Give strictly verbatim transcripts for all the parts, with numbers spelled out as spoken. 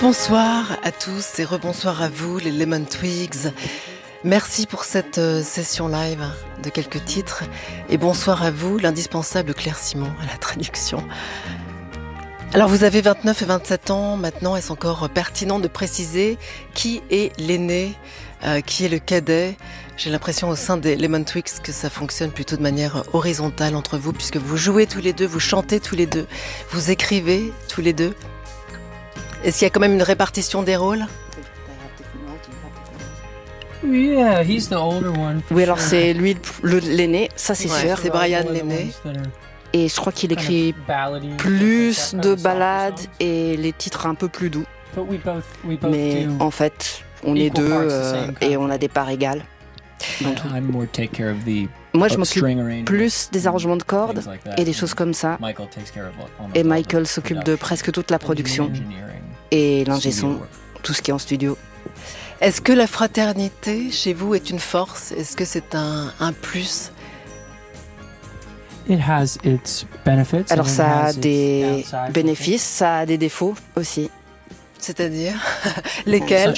Rebonsoir à tous et rebonsoir à vous les Lemon Twigs. Merci pour cette euh, session live de quelques titres et bonsoir à vous l'indispensable Claire Simon à la traduction. Alors vous avez vingt-neuf et vingt-sept ans maintenant, est-ce encore pertinent de préciser qui est l'aîné, euh, qui est le cadet? J'ai l'impression au sein des Lemon Twigs que ça fonctionne plutôt de manière horizontale entre vous puisque vous jouez tous les deux, vous chantez tous les deux, vous écrivez tous les deux. Est-ce qu'il y a quand même une répartition des rôles? Yeah, he's the older one. Oui, alors c'est lui le, l'aîné, ça c'est Ouais, sûr. c'est Brian l'aîné. Et je crois qu'il écrit plus de ballades et les titres un peu plus doux. Mais en fait, on est deux euh, et on a des parts égales. Dans tout. Moi, je m'occupe plus des arrangements de cordes et des choses comme ça. Et Michael s'occupe de presque toute la production et l'ingé son, tout ce qui est en studio. Est-ce que la fraternité chez vous est une force? Est-ce que c'est un, un plus? Alors ça a des bénéfices, ça a des défauts aussi. C'est-à-dire lesquels?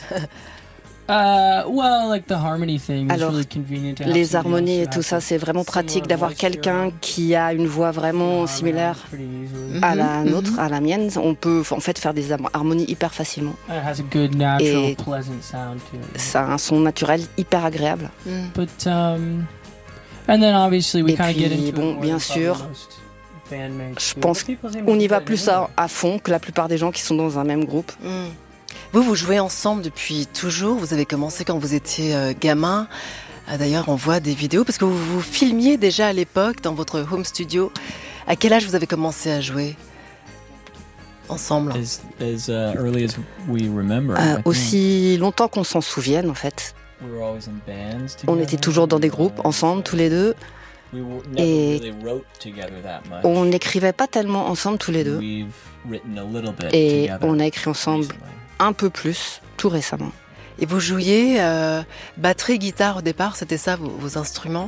Uh, well, like the harmony thing. Alors, really convenient to have les somebody harmonies else et tout ça, c'est vraiment pratique d'avoir quelqu'un qui a une voix vraiment similaire à la nôtre, à la mienne. On peut en fait faire des harmonies hyper facilement. Et ça a un son naturel hyper agréable. But, um, and then obviously we et kind of get puis, into bon, bien sûr, je pense qu'on y va plus à, à fond que la plupart des gens qui sont dans un même groupe. Mm. Vous, vous jouez ensemble depuis toujours. Vous avez commencé quand vous étiez euh, gamin. Ah, d'ailleurs, on voit des vidéos parce que vous vous filmiez déjà à l'époque dans votre home studio. À quel âge vous avez commencé à jouer ensemble? As, as, uh, early as we remember, euh, Aussi longtemps qu'on s'en souvienne, en fait. We were always in bands together. On était toujours dans des groupes ensemble, tous les deux. We were, never Et really wrote together that much. on n'écrivait pas tellement ensemble tous les deux. We've written a little bit Et together on a écrit ensemble recently. un peu plus, tout récemment. Et vous jouiez euh, batterie, guitare au départ, c'était ça vos, vos instruments?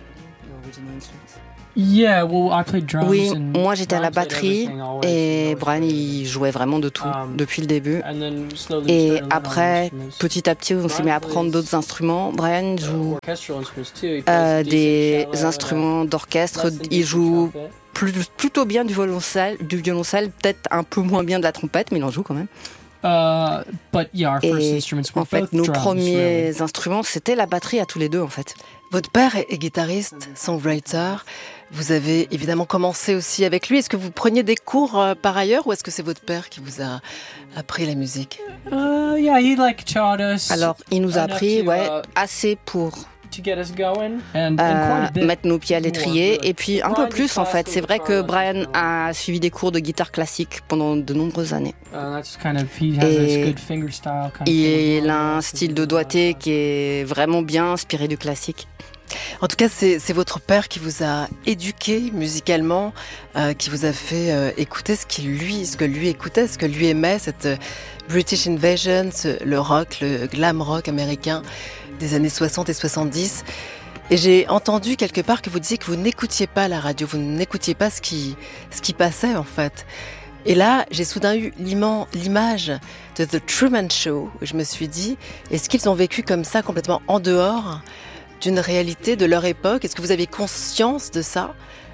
Yeah, well, I played drums. Oui, and moi j'étais à la Brian played batterie everything always, et always Brian played. il jouait vraiment de tout Um, depuis le début. And then slowly we Et started learning après, instruments. petit à petit, on s'est mis à apprendre d'autres instruments. Brian joue Orchestral instruments too. He plays euh, a decent des cello and a instruments d'orchestre. less than Il decent joue trumpet. plus- plutôt bien du violoncelle, du violoncelle, peut-être un peu moins bien de la trompette, mais il en joue quand même. Uh, but yeah, our first Et instruments were en fait, both nos drums, premiers really. instruments, c'était la batterie à tous les deux, en fait. Votre père est guitariste, songwriter. Vous avez évidemment commencé aussi avec lui. Est-ce que vous preniez des cours euh, par ailleurs ou est-ce que c'est votre père qui vous a appris la musique? Uh, yeah, he like taught us. Alors, il nous a enough appris, to, ouais, uh, assez pour to get us going, and, and euh, quite a bit mettre nos pieds à more, l'étrier. really. Et puis, un peu Brian plus, en did fait. C'est vrai que classical Brian guitar a suivi des cours de guitare classique pendant de nombreuses années. Uh, that's kind of, he has Et this good finger style kind of Il thing. a un style de doigté qui est vraiment bien inspiré du classique. En tout cas, c'est, c'est votre père qui vous a éduqué musicalement, euh, qui vous a fait euh, écouter ce qu'il lui, ce que lui écoutait, ce que lui aimait, cette euh, British Invasion, ce- le rock, le glam rock américain des années soixante et soixante-dix. Et j'ai entendu quelque part que vous disiez que vous n'écoutiez pas la radio, vous n'écoutiez pas ce qui, ce qui passait en fait. Et là, j'ai soudain eu l'immen- l'image de The Truman Show, où je me suis dit, est-ce qu'ils ont vécu comme ça, complètement en dehors d'une réalité de leur époque? Est-ce que vous aviez conscience de ça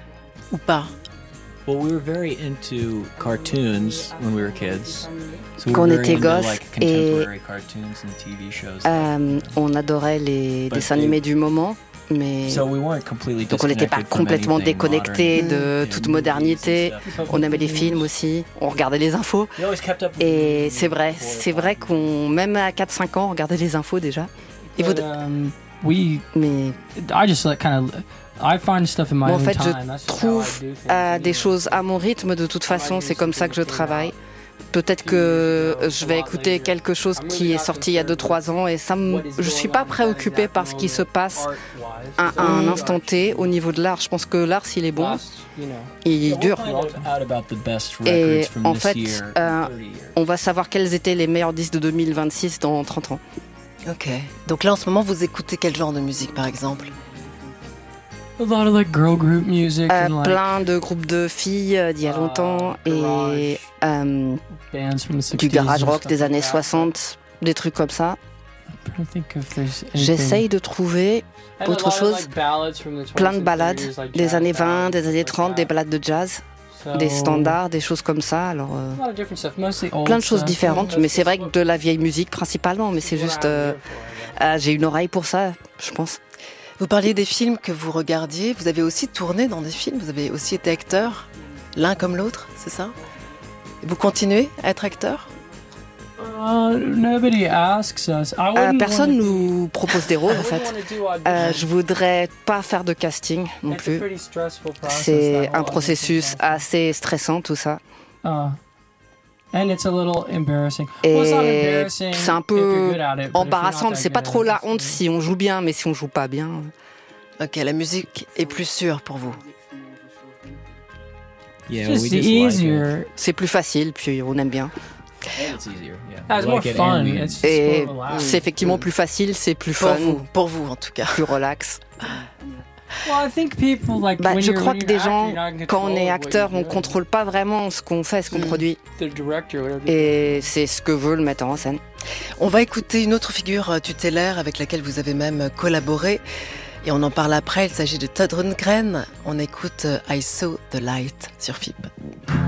ou pas? Well, we were very into cartoons when we were kids. So we Quand on were very était into, gosses like, et contemporary cartoons and T V shows. euh, on adorait les But dessins they- animés du moment, mais So we weren't completely donc on n'était pas disconnected from complètement anything déconnecté modern de in toute movies and modernité. stuff. On aimait les films aussi, on regardait les infos. We always kept up with Et the c'est vrai, four or c'est vrai five qu'on, même à quatre cinq ans, on regardait les infos déjà. Et vous, But, um, we, Mais I just like kind of, I find stuff in my Bon, en own fait, time. je That's just how I trouve do things euh, anyway. des choses à mon rythme. De toute façon, c'est comme ça que je travaille. Peut-être que je vais écouter quelque chose qui est sorti il y a deux trois ans et ça me, je suis pas préoccupée par ce qui se passe à, à un instant T au niveau de l'art. Je pense que l'art, s'il est bon, il dure. Et en fait, euh, on va savoir quels étaient les meilleurs disques de deux mille vingt-six dans trente ans. ok. Donc là, en ce moment, vous écoutez quel genre de musique, par exemple? A lot of like girl group music euh, and like plein de groupes de filles euh, d'il y a longtemps uh, et euh, bands from the sixties du garage and rock stuff des like années that. soixante, des trucs comme ça. I'm trying to think if there's anything- J'essaye de trouver And a autre lot of, chose, like, ballads from the plein de twenties and ballades thirties, like des jazz années vingt, ballads, des années like trente, that. des ballades de jazz, So, des standards, des choses comme ça. Alors, euh, a lot of different stuff, mostly old plein de choses stuff. différentes, mais c'est vrai que de la vieille musique principalement, mais c'est juste... euh, ah, j'ai une oreille pour ça, je pense. Vous parliez des films que vous regardiez. Vous avez aussi tourné dans des films. Vous avez aussi été acteur, l'un comme l'autre, c'est ça? Vous continuez à être acteur? Uh, nobody asks us. I Euh, wouldn't personne wanna- nous propose des rôles I en wouldn't fait. wanna do auditions. Euh, je voudrais pas faire de casting non It's a plus. pretty stressful process, C'est that un whole processus audition process. assez stressant tout ça. Uh, and it's a little embarrassing. Well, it's not Et embarrassing c'est un if you're peu good at it, but if you're embarrassant, not mais that c'est pas good trop at la it, honte it's- si on joue bien, mais si on joue pas bien. Ok, la musique est plus sûre pour vous. Yeah, It's we just just like it. easier. C'est plus facile, puis on aime bien. And it's easier. Yeah. Ah, it's We more like it fun. and we- It's just Et more relaxed. c'est effectivement plus facile, c'est plus Pour fun, vous, pour vous en tout cas. plus relax. Well, I think people like Bah, when je you're- crois when que you're des an gens, actor, you're not in quand on control est of what acteur, you're on doing. contrôle pas vraiment ce qu'on fait, ce qu'on Mm. produit. The director, whatever. Et c'est ce que veut le metteur en scène. On va écouter une autre figure tutélaire avec laquelle vous avez même collaboré. Et on en parle après, il s'agit de Todd Rundgren. On écoute I Saw the Light sur F I B.